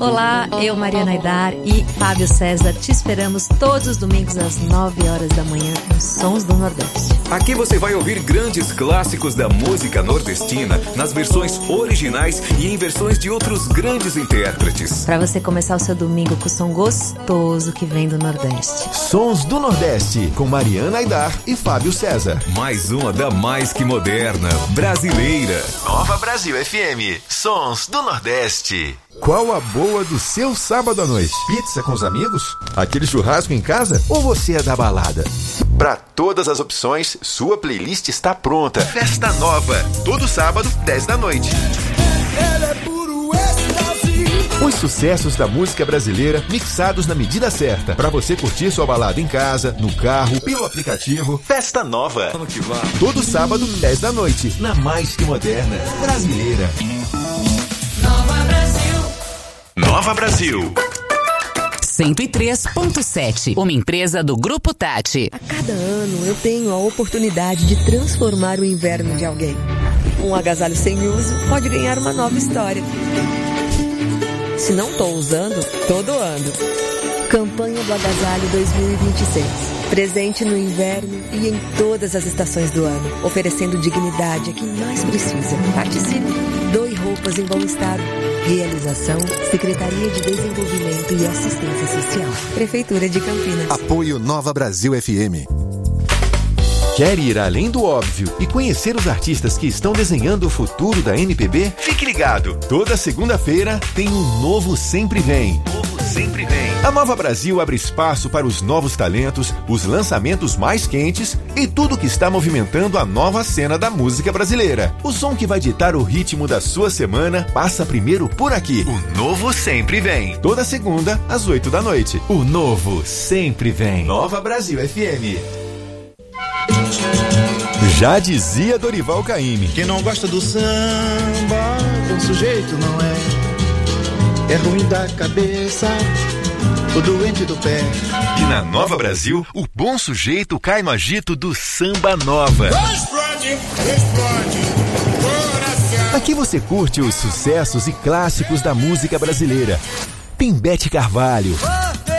Olá, eu, Mariana Aidar e Fábio César te esperamos todos os domingos às 9 horas da manhã nos Sons do Nordeste. Aqui você vai ouvir grandes clássicos da música nordestina nas versões originais e em versões de outros grandes intérpretes. Para você começar o seu domingo com o som gostoso que vem do Nordeste. Sons do Nordeste, com Mariana Aidar e Fábio César. Mais uma da mais que moderna, brasileira. Nova Brasil FM, Sons do Nordeste. Qual a boa do seu sábado à noite? Pizza com os amigos? Aquele churrasco em casa? Ou você é da balada? Para todas as opções, sua playlist está pronta. Festa Nova, todo sábado, 10 da noite. Os sucessos da música brasileira mixados na medida certa, para você curtir sua balada em casa, no carro, pelo aplicativo. Festa Nova. Todo sábado, 10 da noite, na mais que moderna brasileira. Nova Brasil. 103.7, uma empresa do Grupo Tati. A cada ano eu tenho a oportunidade de transformar o inverno de alguém. Um agasalho sem uso pode ganhar uma nova história. Se não estou usando, estou doando. Campanha do Agasalho 2026. Presente no inverno e em todas as estações do ano, oferecendo dignidade a quem mais precisa. Participe. Doe roupas em bom estado. Realização, Secretaria de Desenvolvimento e Assistência Social. Prefeitura de Campinas. Apoio Nova Brasil FM. Quer ir além do óbvio e conhecer os artistas que estão desenhando o futuro da MPB? Fique ligado! Toda segunda-feira tem um Novo Sempre Vem. Sempre vem. A Nova Brasil abre espaço para os novos talentos, os lançamentos mais quentes e tudo que está movimentando a nova cena da música brasileira. O som que vai ditar o ritmo da sua semana passa primeiro por aqui. O Novo Sempre Vem. Toda segunda, às 8 da noite. O Novo Sempre Vem. Nova Brasil FM. Já dizia Dorival Caymmi. Quem não gosta do samba, bom sujeito não é. É ruim da cabeça, o doente do pé. E na Nova Brasil, o bom sujeito cai no agito do Samba Nova. Explode, coração. Aqui você curte os sucessos e clássicos da música brasileira. Tem Bete Carvalho. Vou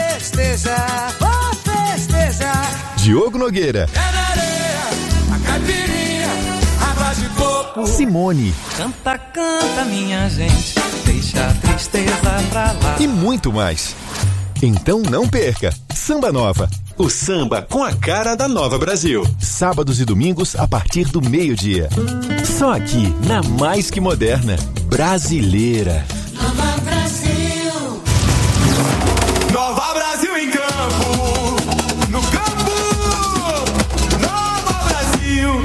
festejar. Diogo Nogueira. É na areia, a caipirinha, água de coco. Simone. Canta, canta, minha gente, deixa a tristeza pra lá. E muito mais. Então não perca. Samba Nova. O samba com a cara da Nova Brasil. Sábados e domingos a partir do meio-dia. Só aqui, na mais que moderna, brasileira. Nova Brasil. Nova Brasil em campo. No campo. Nova Brasil.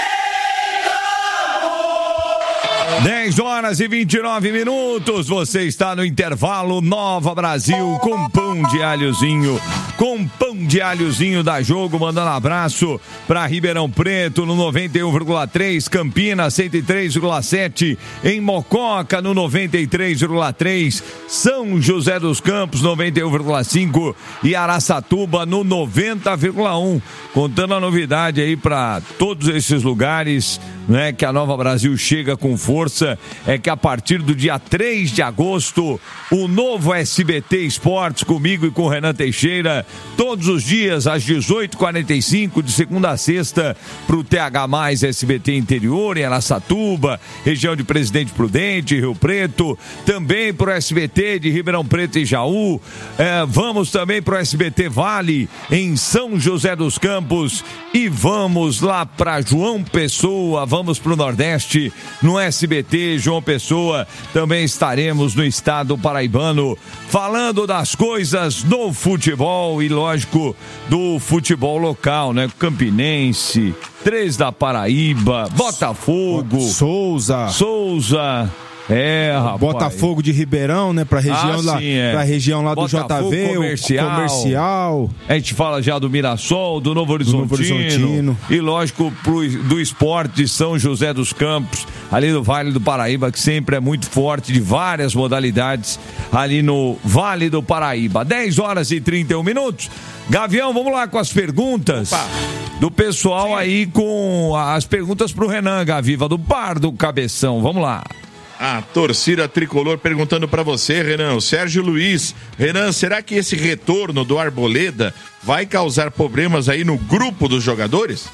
10h29. Você está no intervalo Nova Brasil com pão de alhozinho. Com pão de alhozinho da Jogo, mandando abraço para Ribeirão Preto no 91,3, Campinas 103,7, em Mococa no 93,3, São José dos Campos 91,5 e Araçatuba no 90,1. Contando a novidade aí para todos esses lugares, né, que a Nova Brasil chega com força, é que a partir do dia 3 de agosto, o novo SBT Esportes, comigo e com o Renan Teixeira, todos os dias às 18h45, de segunda a sexta, para o TH+, SBT Interior, em Araçatuba, região de Presidente Prudente, Rio Preto, também para o SBT de Ribeirão Preto e Jaú, vamos também para o SBT Vale, em São José dos Campos, e vamos lá para João Pessoa, vamos para o Nordeste, no SBT João Pessoa, também estaremos no estado paraibano, falando das coisas do futebol e, lógico, do futebol local, né? Campinense, 3 da Paraíba, Botafogo, Souza. Rapaz. Botafogo de Ribeirão, né? Pra região pra região lá Botafogo, do JV, comercial. A gente fala já do Mirassol, do Novo Horizontino. E lógico, do esporte de São José dos Campos, ali no Vale do Paraíba, que sempre é muito forte, de várias modalidades, ali no Vale do Paraíba. 10h31. Gavião, vamos lá com as perguntas. Opa. Do pessoal. Sim. Aí com as perguntas pro Renan Gaviva, do Bar do Cabeção. Vamos lá. a torcida tricolor perguntando para você, Renan, o Sérgio Luiz. Renan, será que esse retorno do Arboleda vai causar problemas aí no grupo dos jogadores?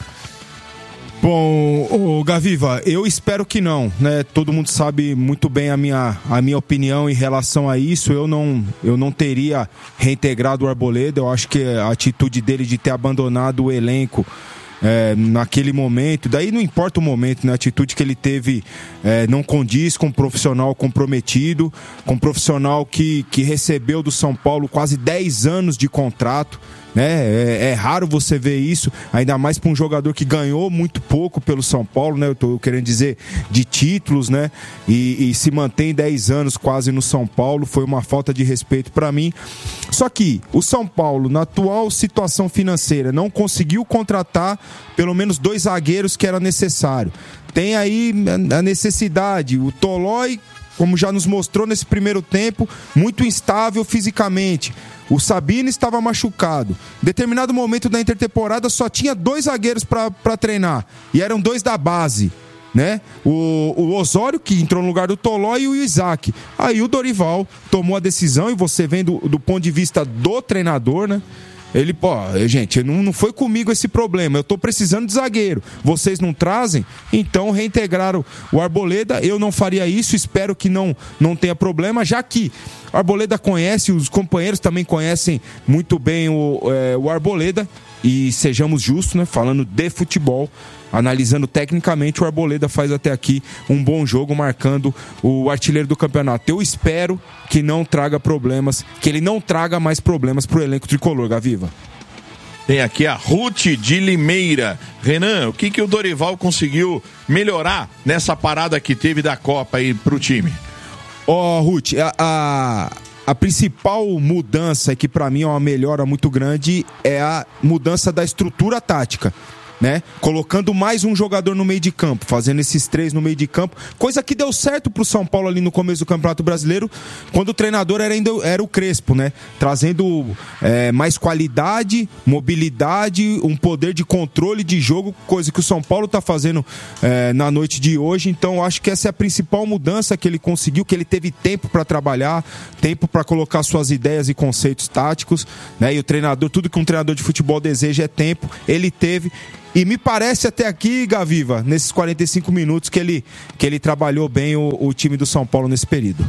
Bom, Gaviva, eu espero que não, né? Todo mundo sabe muito bem a minha opinião em relação a isso. Eu não teria reintegrado o Arboleda. Eu acho que a atitude dele de ter abandonado o elenco naquele momento, daí não importa o momento, né? A atitude que ele teve não condiz com um profissional comprometido, com um profissional que recebeu do São Paulo quase 10 anos de contrato, né? É raro você ver isso, ainda mais para um jogador que ganhou muito pouco pelo São Paulo, né? Eu tô querendo dizer de títulos, né? E se mantém 10 anos quase no São Paulo, foi uma falta de respeito para mim. Só que o São Paulo, na atual situação financeira, não conseguiu contratar pelo menos 2 zagueiros que era necessário. Tem aí a necessidade, o Tolói, como já nos mostrou nesse primeiro tempo, muito instável fisicamente. O Sabino estava machucado. Em determinado momento da intertemporada só tinha 2 zagueiros para treinar. E eram 2 da base, né? O Osório, que entrou no lugar do Toló, e o Isaac. Aí o Dorival tomou a decisão, e você vendo do ponto de vista do treinador, né? Ele, gente, não foi comigo esse problema, eu tô precisando de zagueiro, vocês não trazem, então reintegraram o Arboleda. Eu não faria isso, espero que não tenha problema, já que o Arboleda conhece, os companheiros também conhecem muito bem o Arboleda, e sejamos justos, né, falando de futebol, analisando tecnicamente, o Arboleda faz até aqui um bom jogo, marcando o artilheiro do campeonato. Eu espero que não traga problemas, que ele não traga mais problemas pro elenco tricolor, Gaviva. Tem aqui a Ruth de Limeira. Renan, o que o Dorival conseguiu melhorar nessa parada que teve da Copa aí pro time? Ruth, a principal mudança, que para mim é uma melhora muito grande, é a mudança da estrutura tática, né? Colocando mais um jogador no meio de campo, fazendo esses 3 no meio de campo, coisa que deu certo pro São Paulo ali no começo do Campeonato Brasileiro, quando o treinador era o Crespo, né? Trazendo mais qualidade, mobilidade, um poder de controle de jogo, coisa que o São Paulo tá fazendo na noite de hoje. Então eu acho que essa é a principal mudança que ele conseguiu, que ele teve tempo para trabalhar, tempo para colocar suas ideias e conceitos táticos, né? E o treinador, tudo que um treinador de futebol deseja é tempo, ele teve. E me parece até aqui, Gaviva, nesses 45 minutos que ele trabalhou bem o time do São Paulo nesse período.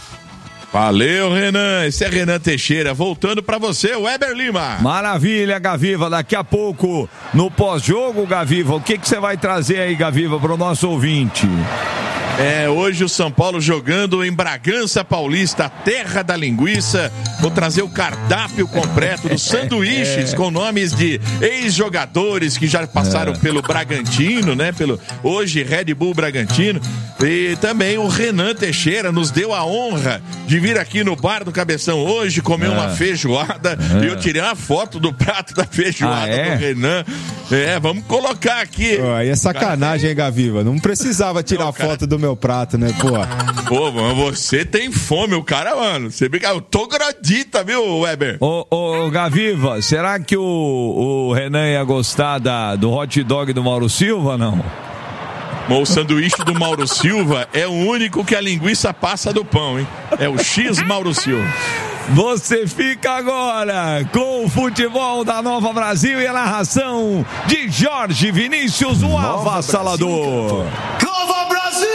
Valeu, Renan. Esse é Renan Teixeira. Voltando pra você, o Weber Lima. Maravilha, Gaviva. Daqui a pouco, no pós-jogo, Gaviva, o que você vai trazer aí, Gaviva, pro nosso ouvinte? Hoje o São Paulo jogando em Bragança Paulista, terra da linguiça. Vou trazer o cardápio completo dos sanduíches com nomes de ex-jogadores que já passaram pelo Bragantino, né? Hoje Red Bull Bragantino. E também o Renan Teixeira nos deu a honra de vir aqui no Bar do Cabeção hoje, comer uma feijoada. E eu tirei uma foto do prato da feijoada do Renan. Vamos colocar aqui. Aí é sacanagem, hein, Gaviva? Não precisava tirar foto do meu prato, né, Pô, mano, você tem fome, o cara, mano. Você brinca, eu tô gradita, viu, Weber? Ô, Gaviva, será que o Renan ia gostar do hot dog do Mauro Silva, não? O sanduíche do Mauro Silva é o único que a linguiça passa do pão, hein? É o X Mauro Silva. Você fica agora com o futebol da Nova Brasil e a narração de Jorge Vinícius, o avassalador. Nova Brasil!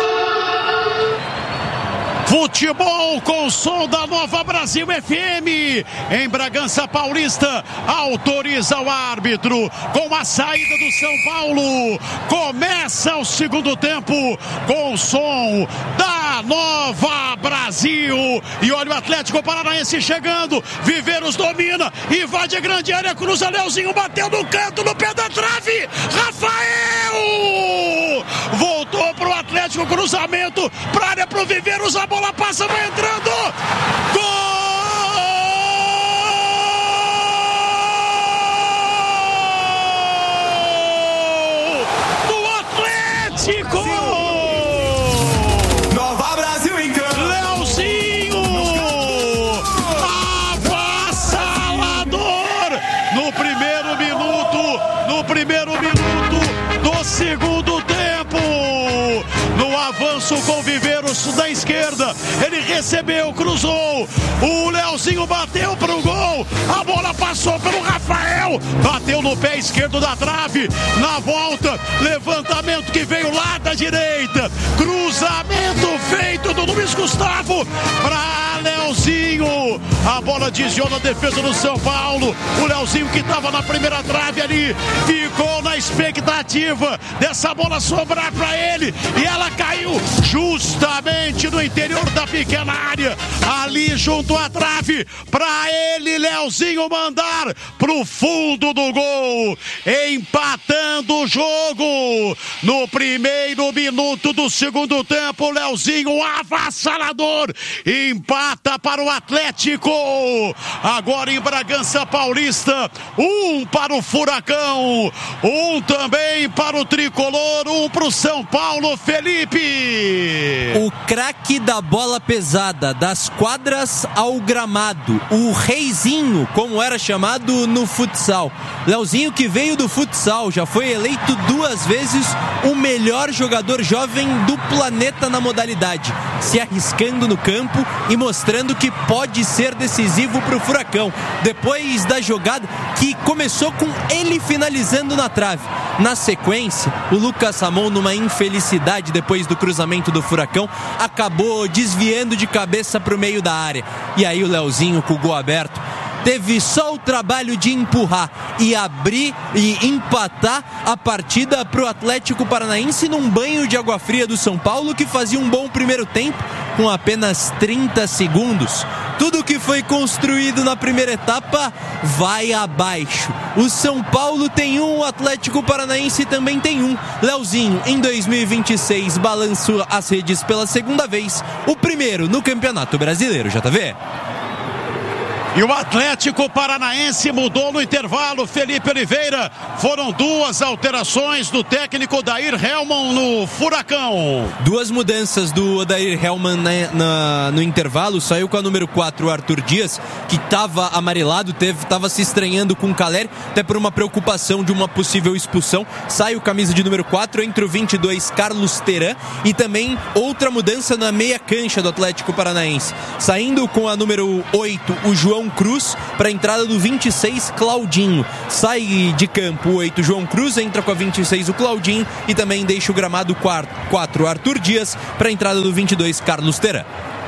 Futebol com o som da Nova Brasil FM. Em Bragança Paulista, autoriza o árbitro com a saída do São Paulo. Começa o segundo tempo com o som da Nova Brasil. E olha o Atlético Paranaense chegando. Viveiros domina, invade a grande área, cruza Leozinho, bateu no canto, no pé da trave. Rafael! Voltou pro Atlético, cruzamento pra área pro Viveiros, a bola passa, vai entrando. Gol! Do Atlético! Nova Brasil em campo. Leozinho! Avassalador! No primeiro minuto do segundo tempo. No avanço com Viveiros. começo da esquerda. Ele recebeu, cruzou. O Leozinho bateu pro gol. A bola passou pelo Rafael. Bateu no pé esquerdo da trave. Na volta, levantamento que veio lá da direita. Cruzamento feito do Luiz Gustavo para Leozinho. A bola desviou na defesa do São Paulo. O Leozinho, que estava na primeira trave ali, ficou na expectativa dessa bola sobrar para ele. E ela caiu justamente no interior da pequena área, ali junto à trave, para ele, Leozinho, mandar pro fundo do gol, empatando o jogo no primeiro minuto do segundo tempo. Leozinho, avassalador, empata para o Atlético. Agora em Bragança Paulista, 1 para o Furacão, 1 também para o Tricolor, 1 para o São Paulo. Felipe, o craque da bola pesada, das quadras ao gramado, o reizinho, como era chamado no futsal. Leozinho, que veio do futsal, já foi eleito 2 vezes o melhor jogador jovem do planeta na modalidade, se arriscando no campo e mostrando que pode ser decisivo para o Furacão, depois da jogada que começou com ele finalizando na trave. Na sequência, o Lucas Ramon, numa infelicidade depois do cruzamento do Furacão, acabou desviando de cabeça para o meio da área. E aí o Leozinho, com o gol aberto, teve só o trabalho de empurrar e abrir e empatar a partida para o Atlético Paranaense num banho de água fria do São Paulo, que fazia um bom primeiro tempo com apenas 30 segundos. Tudo que foi construído na primeira etapa vai abaixo. O São Paulo tem 1, o Atlético Paranaense também tem 1. Leozinho, em 2026, balançou as redes pela segunda vez, o primeiro no Campeonato Brasileiro, JV. E o Atlético Paranaense mudou no intervalo. Felipe Oliveira, foram 2 alterações do técnico Odair Hellmann no Furacão. 2 mudanças do Odair Hellmann no intervalo. Saiu com a número 4 o Arthur Dias, que estava amarelado, estava se estranhando com o Caleri, até por uma preocupação de uma possível expulsão. Sai o camisa de número 4, entre o 22 Carlos Teran, e também outra mudança na meia cancha do Atlético Paranaense. Saindo com a número 8 o João Cruz, para a entrada do 26 Claudinho. Sai de campo o 8 João Cruz, entra com a 26 o Claudinho, e também deixa o gramado 4 Arthur Dias, para a entrada do 22 Carlos Teran.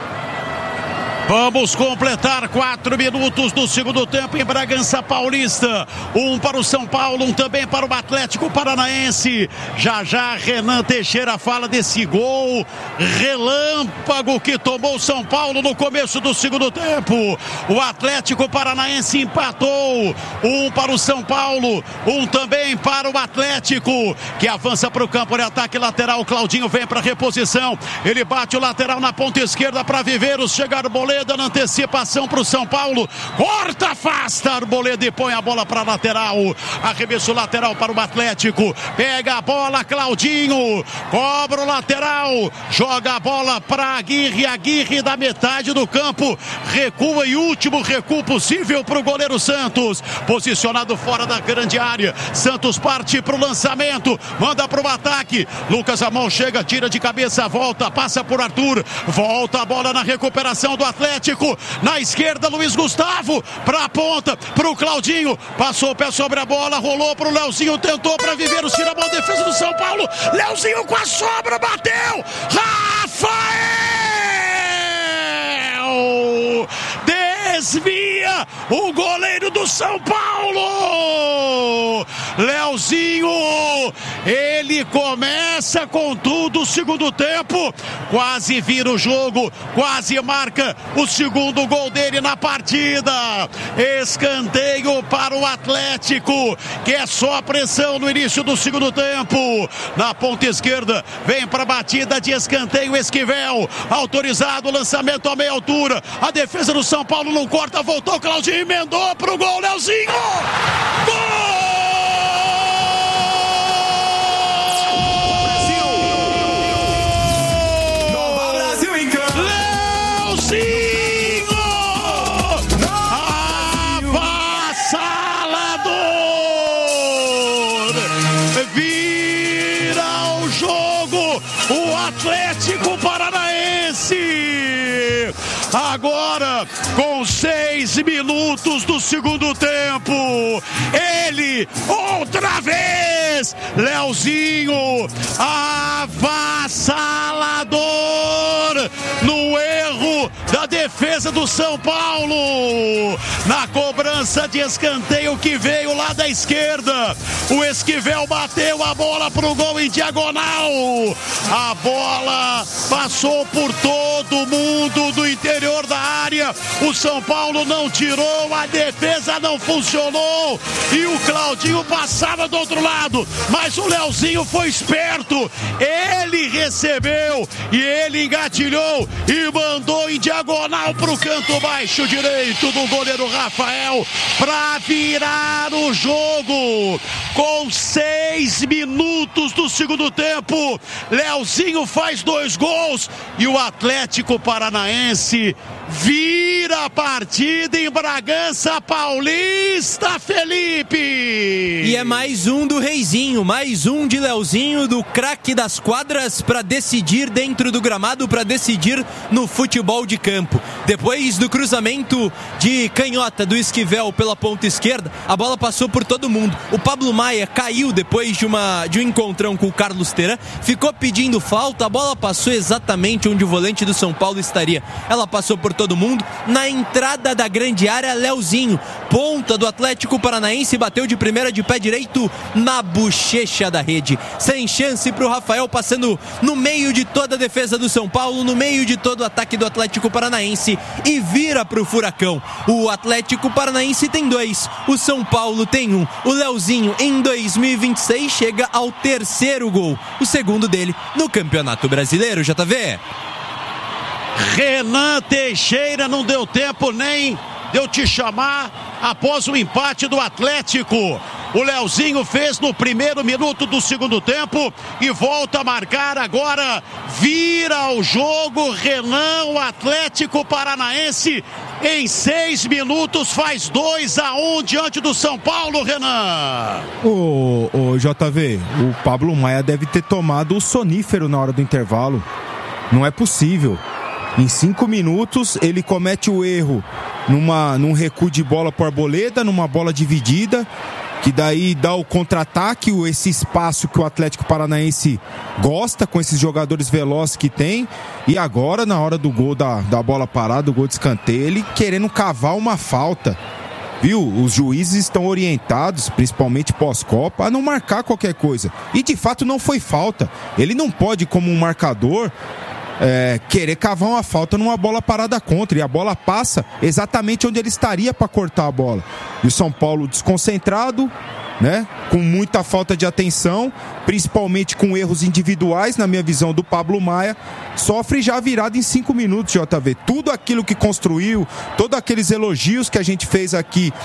Vamos completar 4 minutos do segundo tempo em Bragança Paulista. 1 para o São Paulo, 1 também para o Atlético Paranaense. Já Renan Teixeira fala desse gol relâmpago que tomou o São Paulo no começo do segundo tempo. O Atlético Paranaense empatou. 1 para o São Paulo, 1 também para o Atlético, que avança para o campo de ataque lateral. O Claudinho vem para reposição. Ele bate o lateral na ponta esquerda para Viveiros. Chega Arboleda na antecipação para o São Paulo, corta, afasta Arboleda e põe a bola para a lateral. Arremesso lateral para o Atlético, pega a bola Claudinho, cobra o lateral, joga a bola para Aguirre da metade do campo, recua, e último recuo possível para o goleiro Santos, posicionado fora da grande área. Santos parte para o lançamento, manda para o ataque. Lucas Ramon chega, tira de cabeça, volta, passa por Arthur, volta a bola na recuperação do Atlético. Na esquerda, Luiz Gustavo para a ponta, para o Claudinho, passou o pé sobre a bola, rolou para o Leozinho, tentou para Viveiros, tira a bola, defesa do São Paulo. Leozinho com a sobra, bateu, Rafael desvia o goleiro do São Paulo. Leozinho, ele começa com tudo o segundo tempo, quase vira o jogo, quase marca o segundo gol dele na partida. Escanteio para o Atlético, que é só pressão no início do segundo tempo. Na ponta esquerda, vem para a batida de escanteio Esquivel, autorizado, lançamento a meia altura, a defesa do São Paulo não corta, voltou, Claudinho emendou pro gol, Leozinho, gol! Atlético Paranaense Agora, com 6 minutos do segundo tempo, ele, outra vez, Leozinho, avassalador, no erro da defesa do São Paulo, na cobrança de escanteio que veio lá da esquerda, o Esquivel bateu a bola pro gol em diagonal, a bola passou por todo mundo do interior da área, o São Paulo não tirou, a defesa não funcionou e o Claudinho passava do outro lado, mas o Leozinho foi esperto, ele recebeu e ele engatilhou e mandou em diagonal pro canto baixo direito do goleiro Rafael para virar o jogo. Com 6 minutos do segundo tempo, Leozinho faz 2 gols e o Atlético Paranaense vira a partida em Bragança Paulista, Felipe! E é mais um do Reizinho, mais um de Leozinho, do craque das quadras, para decidir dentro do gramado, para decidir no futebol de campo. Depois do cruzamento de canhota do Esquivel pela ponta esquerda, a bola passou por todo mundo. O Pablo Maia caiu depois de um encontrão com o Carlos Teran, ficou pedindo falta, a bola passou exatamente onde o volante do São Paulo estaria. Ela passou por todo mundo, na entrada da grande área, Leozinho, ponta do Atlético Paranaense, bateu de primeira de pé direito na bochecha da rede, sem chance pro Rafael, passando no meio de toda a defesa do São Paulo, no meio de todo o ataque do Atlético Paranaense, e vira pro Furacão. O Atlético Paranaense tem 2, o São Paulo tem 1. O Leozinho em 2026 chega ao 3º gol, o segundo dele no Campeonato Brasileiro, JV. Renan Teixeira, não deu tempo nem de eu te chamar após o empate do Atlético. O Leozinho fez no primeiro minuto do segundo tempo e volta a marcar agora, vira o jogo. Renan, o Atlético Paranaense em 6 minutos faz 2-1 diante do São Paulo, Renan. O JV, o Pablo Maia deve ter tomado o sonífero na hora do intervalo. Não é possível. Em 5 minutos ele comete o erro num recuo de bola por Arboleda, numa bola dividida, que daí dá o contra-ataque, esse espaço que o Atlético Paranaense gosta, com esses jogadores velozes que tem. E agora, na hora do gol da bola parada, do gol de escanteio, ele querendo cavar uma falta. Viu? Os juízes estão orientados, principalmente pós-Copa, a não marcar qualquer coisa. E de fato não foi falta. Ele não pode, como um marcador, querer cavar uma falta numa bola parada contra, e a bola passa exatamente onde ele estaria para cortar a bola. E o São Paulo desconcentrado, né? Com muita falta de atenção, principalmente com erros individuais, na minha visão, do Pablo Maia, sofre já virado em 5 minutos, JV. Tudo aquilo que construiu, todos aqueles elogios que a gente fez aqui